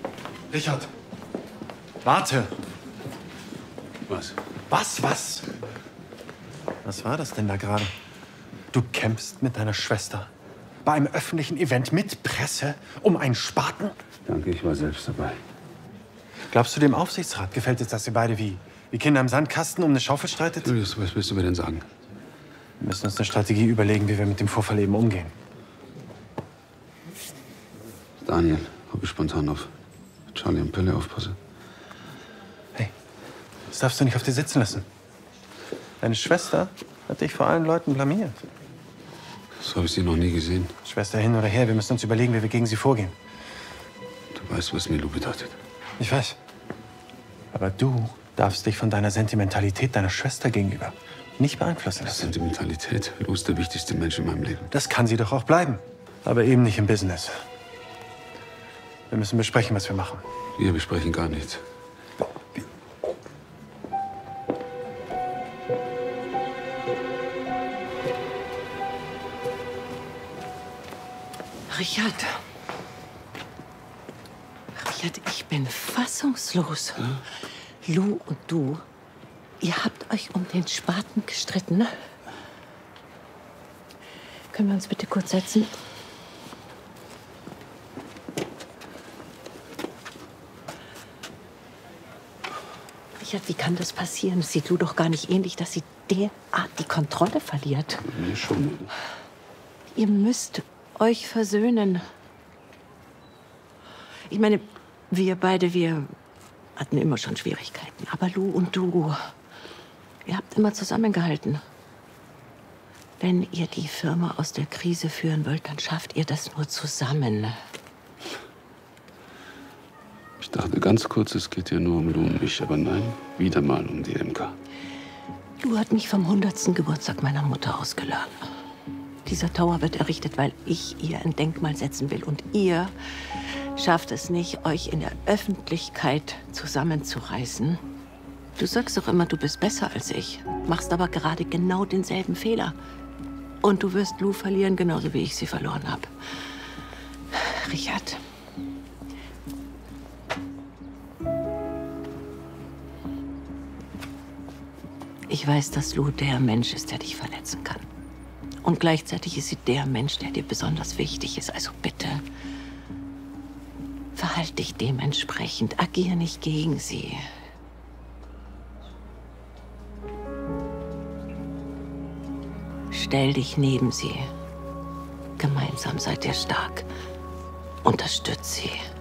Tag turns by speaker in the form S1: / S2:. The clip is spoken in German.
S1: Richard! Warte!
S2: Was?
S1: Was? Was war das denn da gerade? Du kämpfst mit deiner Schwester bei einem öffentlichen Event mit Presse um einen Spaten?
S2: Danke, ich war selbst dabei.
S1: Glaubst du, dem Aufsichtsrat gefällt es, dass ihr beide wie Kinder im Sandkasten um eine Schaufel streitet?
S2: Julius, was willst du mir denn sagen?
S1: Wir müssen uns eine Strategie überlegen, wie wir mit dem Vorfall eben umgehen.
S2: Daniel, hab ich spontan auf Charlie und Pelle aufpasse.
S1: Hey, das darfst du nicht auf dir sitzen lassen. Deine Schwester hat dich vor allen Leuten blamiert.
S2: So habe ich sie noch nie gesehen.
S1: Schwester hin oder her, wir müssen uns überlegen, wie wir gegen sie vorgehen.
S2: Du weißt, was mir Lou bedeutet.
S1: Ich weiß. Aber du darfst dich von deiner Sentimentalität deiner Schwester gegenüber nicht beeinflussen lassen.
S2: Sentimentalität? Lou ist der wichtigste Mensch in meinem Leben.
S1: Das kann sie doch auch bleiben. Aber eben nicht im Business. Wir müssen besprechen, was wir machen.
S2: Wir besprechen gar nichts.
S3: Richard. Richard, ich bin fassungslos. Ja? Lou und du, ihr habt euch um den Spaten gestritten, ne? Können wir uns bitte kurz setzen? Richard, wie kann das passieren? Es sieht Lou doch gar nicht ähnlich, dass sie derart die Kontrolle verliert.
S2: Mir schon.
S3: Ihr müsst euch versöhnen. Ich meine, wir beide, wir hatten immer schon Schwierigkeiten. Aber Lou und du, ihr habt immer zusammengehalten. Wenn ihr die Firma aus der Krise führen wollt, dann schafft ihr das nur zusammen.
S2: Ich dachte ganz kurz, es geht ja nur um Lou und mich. Aber nein, wieder mal um die MK.
S3: Lou hat mich vom 100. Geburtstag meiner Mutter ausgeladen. Dieser Tower wird errichtet, weil ich ihr ein Denkmal setzen will. Und ihr schafft es nicht, euch in der Öffentlichkeit zusammenzureißen. Du sagst doch immer, du bist besser als ich. Machst aber gerade genau denselben Fehler. Und du wirst Lou verlieren, genauso wie ich sie verloren habe. Richard. Ich weiß, dass Lou der Mensch ist, der dich verletzen kann. Und gleichzeitig ist sie der Mensch, der dir besonders wichtig ist. Also bitte, verhalte dich dementsprechend. Agier nicht gegen sie. Stell dich neben sie. Gemeinsam seid ihr stark. Unterstützt sie.